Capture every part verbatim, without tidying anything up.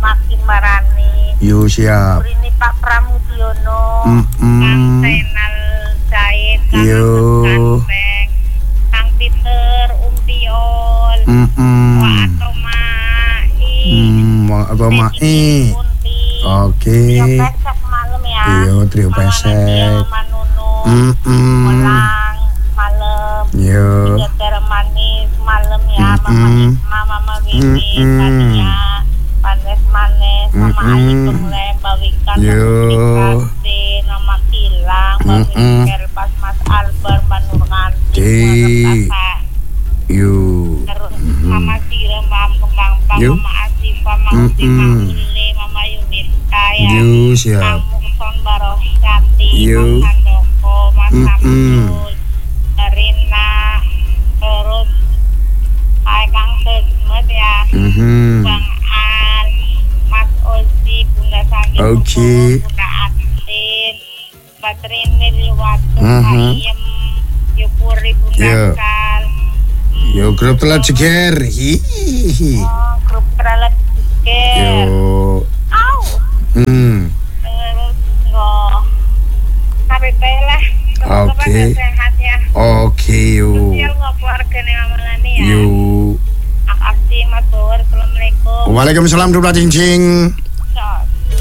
makin marani. Yo siap. Ini Pak Pramudiono, Mm -mm. Kang Senal Said, Kang Yo. Kanteng, Kang Peter, Umpiol, Mm -mm. Wak Atomai, Hmm, apa mai? Oke. Trio pesek malam ya. Iya, trio Mama pesek. Nadia, Mama Nunu, Mm -mm. Melang malam. Yo. Tiga manis malam ya. Mm Mama -mm. Nisma, Mama Wiwi, Mm -mm. Tania, Manes Manes, Mama Mm -mm. Ayu Tunglem, Bawikan, Yo. Kasih, Mama Tilang, Mm Mbak -mm. Kelpas, Mas Albar, Mbak Nurganti, Di. Yo. terus Mama Sira, Mama Kembang, Yo. Mama Asifa, Mama Mm Uti, -mm. Mama Uli, Mama Yunita ya. Yo siap. Kamu Son Barohati, Yo. Mas Handoko, Mas Mm -mm. Samsul, Rina, terus Hai Kang Sesmet ya, Mhm. Bang Al, Mas Ozi, Bunda Santi, Oke. Bunda Atin, Mbak Trini Liwatu, Mhm. Kak Iem, Yupuri, Bunda Yo. Sal, Yo grup telat jeger. Hihihi. oh, grup Tralet Jeger, Yo. au, Hmm. terus nggak, sampai lah, semoga Oke. pada sehat ya. Oke yo. Sosial nggak keluarga nih Mama Lani ya. Yo. Makasih Mas Bor, Assalamualaikum. Waalaikumsalam dua cincing. Ciao.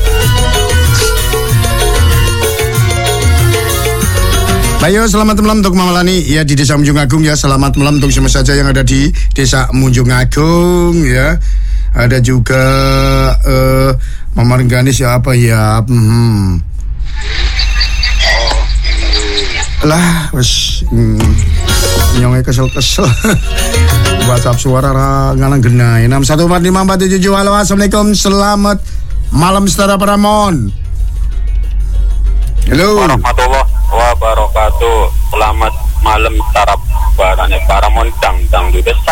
Ayo selamat malam untuk Mama Lani ya di Desa Munjung Agung ya. Selamat malam untuk semua saja yang ada di Desa Munjung Agung ya. Ada juga uh, Mama Rengganis ya apa ya. Hmm. Lah wes hmm. nyongnya kesel-kesel. WhatsApp suara ngalang genai enam satu empat lima empat tujuh tujuh. Halo assalamualaikum, selamat malam saudara Paramon. Halo. Warahmatullahi wabarakatuh. Selamat malam sarap barane Paramon dang dang di desa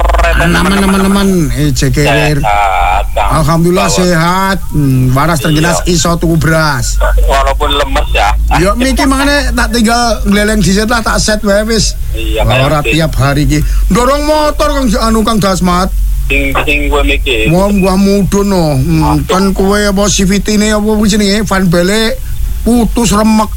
Teman-teman eh ceker. Alhamdulillah sehat. Hmm, waras terjelas iso tuku beras. Walaupun lemes ya. Yo miki makanya tak tinggal ngeleleng diset lah tak set wae wis. Iya Ora tiap hari iki. Dorong motor Kang anu Kang Dasmat. Sing sing gue mikir. Wah gua mudun no. Hmm, kan kowe apa C V T ne apa jenenge Van Bele putus remek.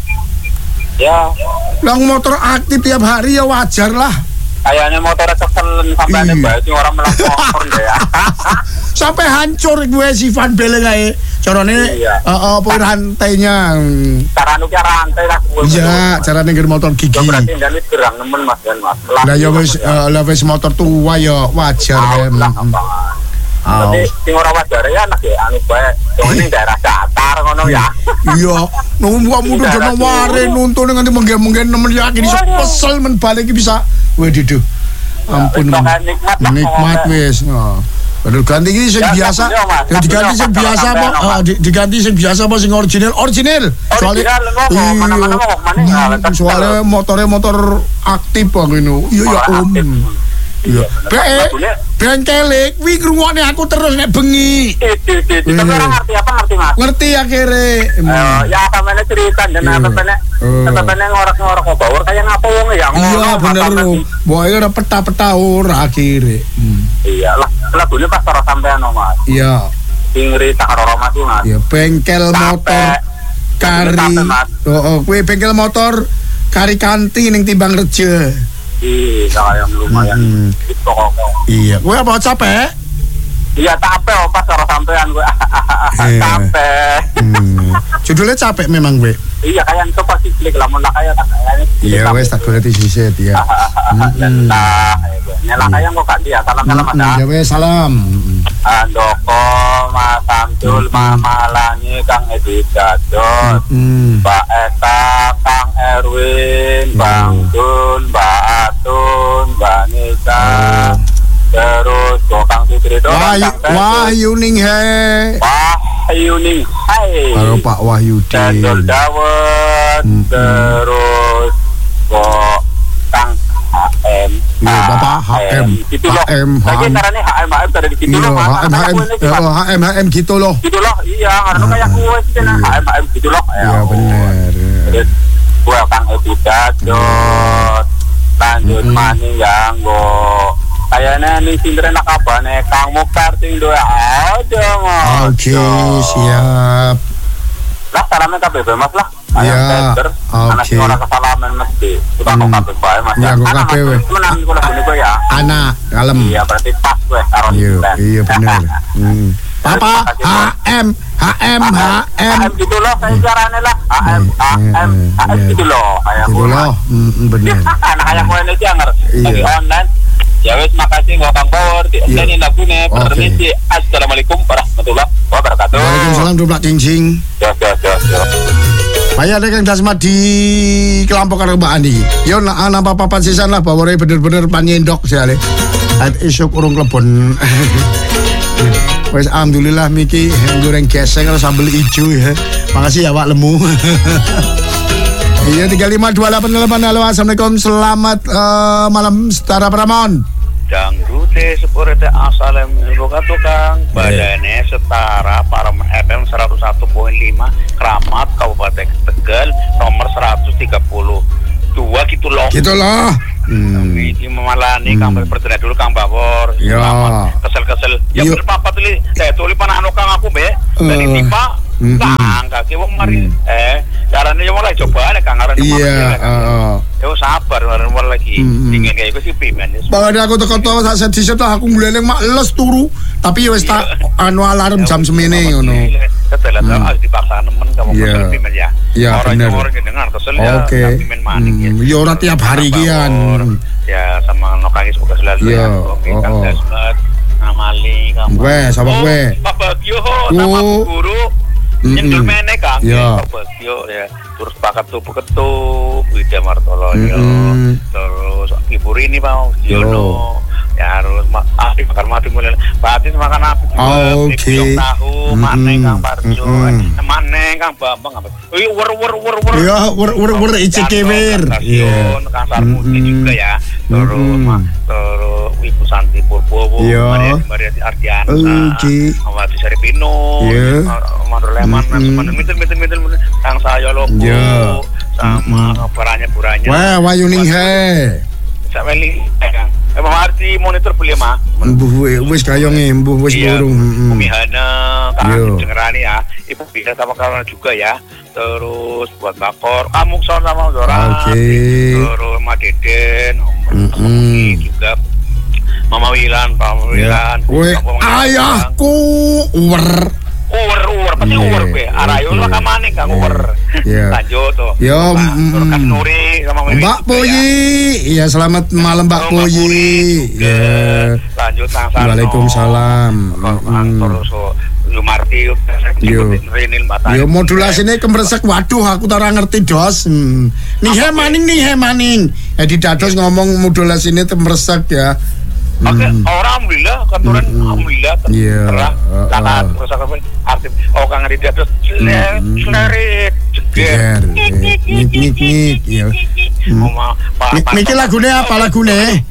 Ya, Lang motor aktif tiap hari ya wajar lah. kayaknya motornya keselen sampai ada Iya. bae sing orang melak motor deh ya. Sampai hancur gue si Van Bele kae. Carane Iya. heeh apa rantainya. Cara nuki rantai lah gue. Iya, carane ngger motor gigi. Itu berarti dari gerang nemen Mas dan Mas. Lah ya wis eh, lah wis motor tua ya wajar wae. Lah Mm. apa. Aw. Tapi sing ora wajar ya anak ya anu bae. Yang ini daerah datar ngono ya. Iya, nunggu muka muda jono ware nuntun nganti menggen-menggen nemen yakin iso pesel men balik iki bisa. Wediduh. Ampun. Wis pokoke nikmat lah Nikmat pokoknya. wis. Heeh. Baru ganti iki sing Ya, biasa. tak punya, Mas. Ya Tak diganti punya, sing Mas. biasa Tak apa? punya, Ah, di- diganti sing biasa apa sing original? Original. Original, kok. Mana-mana kok, mana Hmm, nggak letak soalnya terus. motornya motor aktif bang ini. Iya ya Motor om. aktif. Iya. Be, Lagunya, bengkelek, wih ngrungokne aku terus nek bengi. eh, eh, eh, Tapi orang ngerti apa ngerti Mas? Ngerti akhirnya. Eh, ya sampeyan cerita dan Iya. sampeyan Eh. sampeyan ngorek-ngorek kok bawur kayak ngapa wong ya Iya ngono, bener sampeyan loh. di- Boy ora peta-peta ora akhirnya. Hmm. Iya lah, lagunya pas karo sampean no, Mas. Iya, Sing rita karo Mas iki, Mas. iya bengkel motor Capek. kari. Capek, Mas. Oh, oh kue bengkel motor kari kanti ning timbang reje. Iya, kayak lumayan. Hmm. Gitu kok. Iya, kue apa capek? Iya, capek oh, pas karo sampean gue. Iya. Capek. Hmm. Judulnya capek memang gue. Iya, kayak itu pasti klik lamun lah kayak kayaknya. Iya, wes tak golek siset ya. Hmm. Nah, nyala kayak kok ganti ya. Salam-salam Mas. Ya wes salam. Andoko, Mas Samsul, Mama Lani, Kang Edi Gadot, Hmm. Mbak Eka, Kang Erwin, Bang Dul, Mbak Atun, Mbak Nisa, terus kok Kang Fitri doang, Wahyu, Kang Teguh, Wahyu ning he. Wahyu ning hai, Karo Pak Wahyudin. Cendol Dawet, Mm-mm. terus kok Kang H M, Iya, Bapak H M. gitu loh. H M, Lagi H M. caranya H M, H M dari gitu Iya, loh, Mas. H M H Kayak M, gue ini, ya, Mas. H M H M gitu loh. Gitu loh, iya, karena Ah. kayak gue sih kan Iya. H M H M gitu loh. Iya bener. Terus gue Kang Ebi Gadot, lanjut Mm-mm. maning yang gue kayaknya nih sindren nakabane Kang Mukhtar sing doa aja mas. Oke, siap. Lah salamnya K B B mas lah. Ya, anak oke. orang kesalaman mesti. Kita kok Hmm. K B B mas. Ya, kok Anak K B B. mas menang kula gini kok ya. Anak, kalem. Iya berarti pas weh karo Iya, sindren. iya bener. Hmm. Papa, H M, H M, H M. H M gitu loh, saya caranya lah. H M, H M, H M gitu loh. Kayak Gitu loh, hmm, bener. anak kayak kowe ini jangan Iya. lagi online. Ya wes makasih gua Kang Bawor di Iya. ini lagune Oke. permisi. Assalamualaikum warahmatullahi wabarakatuh. Waalaikumsalam dua belas cincing. Ya ya ya ya. Bayar deh Kang Dasmat di kelompok karo Mbak Andi. Yo nak ana apa-apa sisan lah bawore bener-bener panyendok sekali. At isuk urung klebon. Wes alhamdulillah Miki goreng geseng kalau sambal ijo ya. Makasih ya Pak Lemu. Iya tiga lima dua delapan delapan. Halo assalamualaikum selamat uh, malam Setara Pramon. Dangrute sepurete asalem buka tukang badane setara Param F M seratus satu koma lima Kramat Kabupaten Tegal nomor seratus tiga puluh dua gitu loh. Gitu loh. Hmm. Ini memalani hmm. Kang pertanyaan dulu Kang Bawor. Ya. Kesel-kesel. Ya Yo. bener papa tulis. Saya tulis panah anu Kang aku be. Dari Uh. tipa. Mm-mm. Kang kaki wong mari. Eh, carane yo mulai coba nek Kang aran. Iya, heeh. Yo sabar mulai lagi. Mm-mm. Dingin kayak iku sih pimen. Bang aku teko-teko sak set-set aku gleleng mak les turu. Tapi ya wis tak anu alarm jam semene ngono. Setelah Hmm. harus dipaksa nemen kamu Iya. kesel pimen ya. Iya, bener. Orang jenengan kesel ya. Oke. Pimen maning ya. Hmm, ya ora tiap hari Kang kian. Bawor, Ya sama Nokang semoga selalu Iya, ya. Oke Kang oh, oh. Dasmat. Ngamali kamu. Weh, sama Oh, weh. Pak Bagio sama Oh. Bu Guru. Mm-mm. Nyendul meneh Kang. Iya. Pak Bagio ya. Terus Pak Ketup Ketup Wida Martolo ya. Mm-mm. Terus Ibu Rini Pak Yono. Ya harus mak ah bakar mati mulai. Batis makan apa juga. Oke. Yang tahu Mm-mm. maneh Kang Parjo. Mm-mm. Maneh Kang Bambang apa. Wih wer wer wer wer. Ya wer wer wer icek kewir. Iya. Kang Sarmuti Mm-mm. juga ya. Terus Mm-mm. Ma- terus Ibu Santi Purbowo, Iya. Maria Maria Ardiansa, Oke. Awati Saripino, Iya. Mandor Leman, Mm-mm. minten minten minten Kang Saya Lopo, Iya. sama perannya buranya. Weh wayuning he. Sampai li, eh, Kang. Emang arti monitor beli mah. Mbuh we- wis kayonge mbuh wis Iya, burung. Mm-mm. Umi Hana, Iya. Kang Dengerani ya, Ibu bisa sama kawan juga ya. Terus buat Bakor, kamu sama Zora. Oke. Terus Mak Deden, Om Mm-mm. juga Mama Wilan, Pak Ya. Wilan. We Kampung Wilan. ayahku wer. Uwer, uwer, pasti Iya, uwer gue. Arayo oke. lah kamane Kang Iya. uwer. Iya. Lanjut tuh. Yo, Pak, mm, terus Kak mm. Nuri sama Wiwi Mbak juga Puyi. Iya selamat malam Mbak Oh, Mbak Puyi. juga. Ya. Lanjut Kang Sarno. Waalaikumsalam. Kang Mm-mm. terus oh, Lumarti, Yo. Renil Mata. Yo modulasinya kemresek. Waduh aku tak ora ngerti dos. Hmm. Nih he maning nih he maning. Edi Dados ngomong modulasinya kemresek ya. Oke, Hmm. orang alhamdulillah kantoran Mm-mm. alhamdulillah Iya, terah uh, lakat uh. terus apa arti oh Kang Adi Dados Mm-mm. slerit Jeger, jeger eh, nyik nyik nyik ya. Hmm. Oma Mi- Miki lagune apa lagune?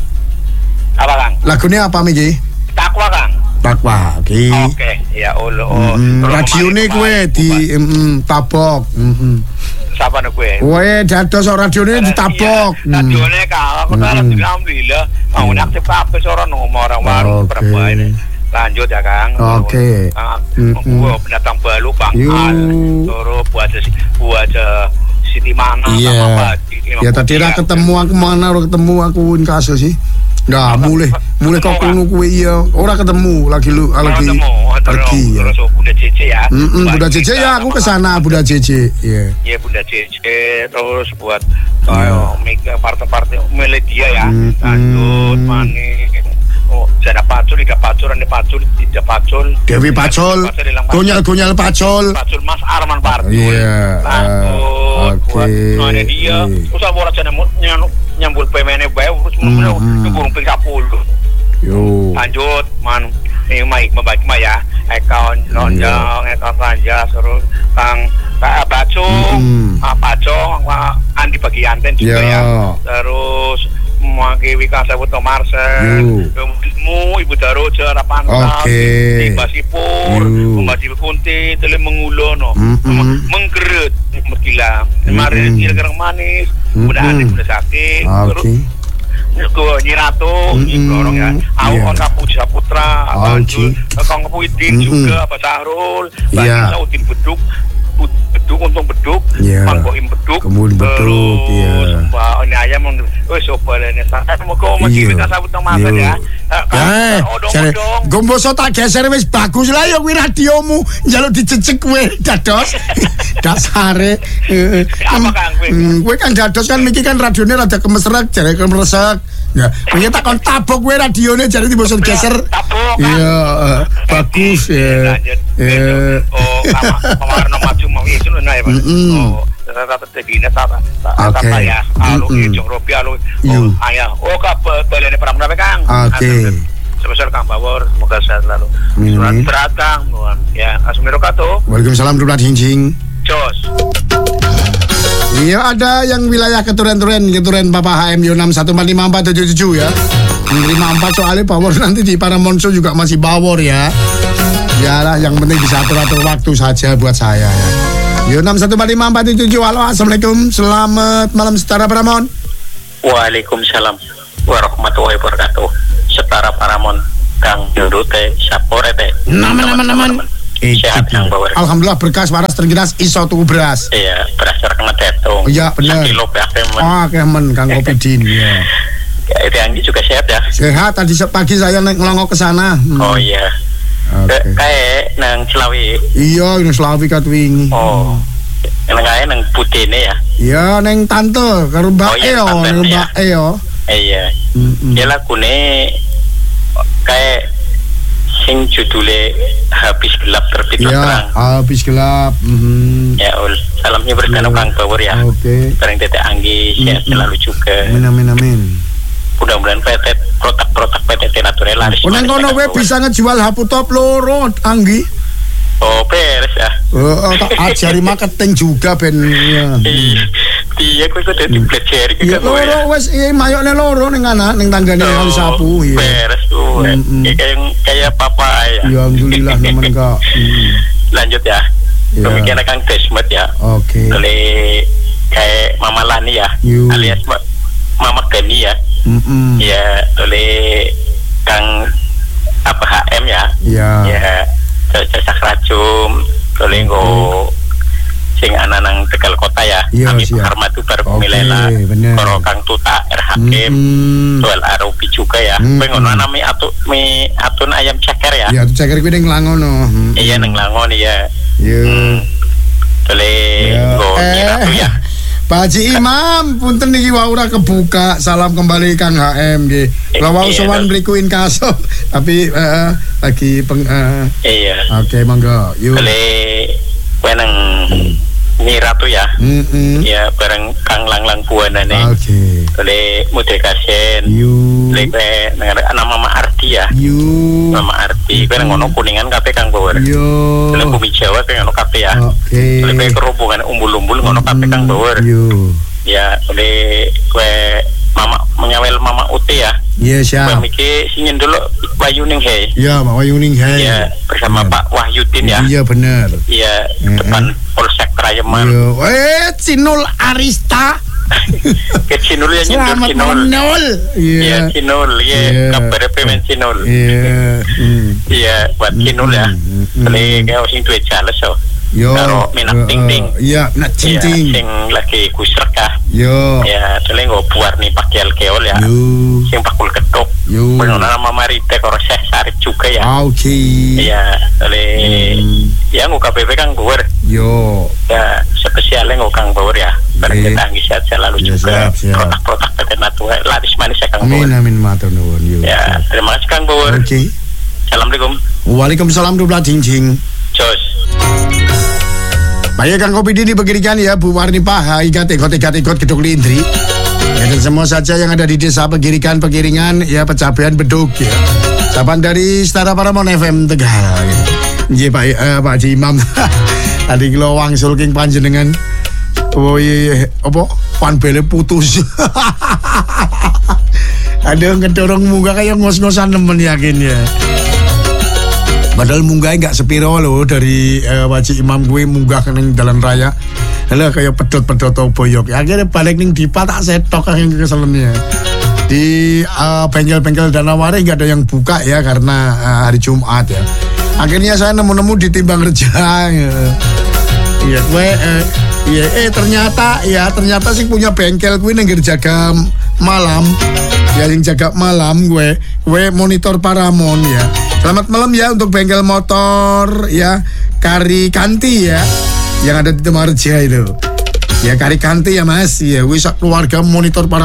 apa Kang? Lagune apa Miki? Takwa Kang. Takwa. Oke. Oke, ya Allah. Oh, Mm, terus radione kemarin- kowe di mm, tabok. Mm-mm. siapa nih gue? Kowe dados radione ditabok. Iya, radione Kang, aku Mm. tak alhamdulillah mau aktif kabeh orang nomor orang baru Oke. berapa ini. Lanjut ya Kang. Oke. Kang, Mm-mm. gua pendatang baru Bang Yo. Al. Terus buat buat eh, Siti Mana Iya. sama Badi. Ya tadi ra ketemu aku mana ora ketemu aku kasus sih. Nah, mulai mulai kok kuno kuwi iya, ora ketemu lagi lu lagi pergi ya. Terus Bunda Cece ya. Mm-mm, Buat Bunda Cece kita ya aku sama- kesana Bunda Cece. Iya. Iya Bunda Cece terus buat kayak mega partai-partai media ya. Mm-mm. Lanjut manis. Oh, Jana Pacul, Ida Pacul, Andi Pacul, Ida Pacul, Dewi Pacul, Gonyal-gonyal Pacul. Pacul Mas Arman Pacul. Iya, Lanjut uh, buat oke. no, ada dia. Iya. Usah bola jana nyambul nyambul P M N bae terus Mm-mm. mau burung ping sepuluh. Yo. Lanjut man ini baik membaik mah ya ekon lonjong ekon ranja terus kang kak Bacung Mm-mm. ah Bacung Andi Bagianten juga Ya. ya terus Maki Wika Sabuto Marcel Yo. Mu Ibu Daroja Rapanta Oke. Mbak Sipur Yo. Mbak Sipur Kunti Tele Mengulo no Mm-mm. Menggeret Mergila kemarin Mm-mm. kira-kira manis Mm-mm. Budak Andi Budak Sakit terus Oke. Gue Nyirato, Nyirorong ya. Aku on Kapuji Saputra, Banjul, Kang Kepuidin juga, Pak Sahrul, Bagi Saudin Beduk, Beduk untung Beduk, Mangkoim Beduk, kemudian Beduk, ya. Mbak ini ayam, wes sobalnya sangat. Moga masih kita sabut nama ya. Eh, gomboso tak geser wis bagus lah ya kuwi radiomu, njaluk dicecek kowe dados. Dasare. Apa Kang kowe? Kowe kan dados kan miki kan radione rada kemesrek, jare kemesrek. Ya, kowe tak kon tabok kowe radione jare diboso geser. Iya, bagus ya. Eh. Oh, kemarin maju mau isu nae, Pak. Oh. Tata tegine tata tata ya alu jong ropi alu oh ayah oh kapal balene pramuka Kang oke sebesar Kang Bawor semoga sehat selalu surat beratang nuwun ya asmiro kato waalaikumsalam Dublat Hinjing jos iya ada yang wilayah Keturen-Turen Keturen Papa H M yo enam satu empat lima empat tujuh tujuh ya lima empat soalnya Bawor nanti di Paramonso juga masih Bawor ya yalah yang penting bisa atur-atur waktu saja buat saya ya. Yo enam satu empat lima empat tujuh tujuh. Halo, assalamualaikum. Selamat malam Setara Paramon. Waalaikumsalam warahmatullahi wabarakatuh. Setara Paramon Kang Yurute Sapore teh. Nama-nama-nama. Sehat Kang Bawor. Alhamdulillah berkas waras terginas iso tuku beras. Iya, beras terkena tetung. Iya benar. Kilo pemen. Ah, kemen Kang Kopidin ya. Ya, itu Anggi juga sehat ya. Sehat, tadi pagi saya naik ngelongok ke sana. Hmm. Oh iya. Okay. Kayak nang Selawi. Iya, nang Selawi kat wingi. Oh. Nang kae nang putine ya. Iya, nang tante karo Mbak oh, iya, Eo, nang Mbak Eo. Iya. Ya lagune kayak sing judule Habis Gelap Terbit ya, Terang. Habis Gelap. Mm-hmm. Ya, ul. Salamnya berkano Kang Bawor ya. Oke. Okay. Bareng Tete Anggi sehat mm-hmm. selalu juga. Amin amin amin. Mudah-mudahan P T protak-protak P T T Natural laris. Oh, nang kono we bisa ngejual H P top loro, Anggi. Oh, beres ya. Oh, tak ajari marketing juga ben ya. Iya, kowe kok dadi belajar iki kan. Loro wis iya mayokne loro ning ana ning tanggane kali sapu iya. Beres tuh. Kayak kayak papa ya. Ya alhamdulillah nemen Kak. Lanjut ya. Pemikiran Kang Desmet ya. Oke. Oleh kayak Mama Lani ya. Alias Mama Gani ya. Mm-mm. Ya oleh Kang apa H M ya. Ya. Ya Jasa Racum oleh ngo sing ana nang Tegal Kota ya. Kami Harmatu bar Milela. Karo Kang Tuta R Hakim. Soal Arobi juga ya. Kowe ngono nami atu mi atun ayam ceker ya. Ya, atu ceker kuwi ning Langono. Iya ning Langon ya. Iya. Oleh ngo Nyiratu ya. Pak Haji Imam, punten niki wau ora kebuka. Salam kembali Kang H M nggih. Kula wau sowan mriku inkaso, tapi uh, lagi peng uh, iya. Oke, okay, monggo. Yuk. Oleh kowe nang Nyiratu ya. Mm-hmm. Ya bareng Kang Langlang Buanane. Oke. Okay. Oleh Mudekasen. Yuk. Oleh nama Mama Arti ya. Yuk. Mama Arti. Kowe ngono Kuningan kabeh Kang Bawor. Yuk. Oleh Bumi Jawa kowe ngono kabeh ya. Oke. Oleh kowe kerubungan umbul-umbul ngono kabeh Kang Bawor. Yuk. Ya, oleh kowe Mama menyawel Mama Uti ya. Iya, siap. Kowe iki sing dulu Wayuning Hei. Iya, Pak Wayuning Hei. Iya, bersama ya. Pak Wahyudin ya. Iya, benar. Iya, depan Polsek Krayeman. Iya. Eh, Cinul Arista. Ke Cinul ya nyindur Cinul. Iya, Cinul. Iya, kabar pemen Cinul. Iya. Iya, buat Cinul ya. Oleh kaya sing duwe jales so. Yo, karo minat ting-ting. Iya, minat ting-ting. Sing lagi kusrekah. Yo. Ya, dole nggo buarni pakyal keol ya. Yo. Sing pakul ketok. Yo. Bener nama Marite karo Syekh Sarip juga ya. Oke. Okay. Iya, dole hmm. ya nggo K B P Kang Bawor. Yo. Ya, spesialnya nggo Kang Bawor ya. Bareng okay. Kita anggi sehat selalu ya, juga. Protak-protak P T Natural laris manis ya Kang Bawor. Amin amin matur nuwun. Yo. Ya, terima kasih Kang Bawor. Oke. Okay. Assalamualaikum. Waalaikumsalam Dublat Hinjing. Jos. Baik Kang Kopi Dini begirikan ya Bu Warni Paha Ikat Ikot Ikat Ikot Gedung Lindri ya, dan semua saja yang ada di desa Pegirikan Pegiringan ya Pecabean Beduk ya. Saban dari Setara Paramon F M Tegal ya. Nggih Pak eh, Pak Haji Imam. Tadi kilo wangsul king panjenengan. Oh iya apa pan bele putus. Ada ngedorong munggah kayak ngos-ngosan nemen yakin ya. Padahal munggahnya nggak sepiro loh dari eh, Wajib Imam gue munggah ke jalan raya. Lah kayak pedot-pedot atau boyok. Akhirnya balik ning Dipa tak setok yang keselennya. di uh, bengkel-bengkel Danawari nggak ada yang buka ya karena uh, hari Jumat ya. Akhirnya saya nemu-nemu di Timbang Reja. Ya. Iya, gue eh, iya, eh ternyata ya ternyata sih punya bengkel gue nengger jaga malam. Ya yang jaga malam gue, gue monitor Paramount ya. Selamat malam ya untuk bengkel motor ya Kari Kanti ya yang ada di Timbang Reja itu. Ya Kari Kanti ya Mas, ya wis keluarga monitor Paramount.